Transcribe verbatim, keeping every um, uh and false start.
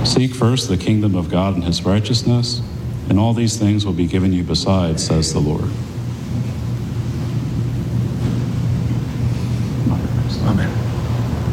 Seek first the kingdom of God and his righteousness, and all these things will be given you besides, says the Lord. Amen.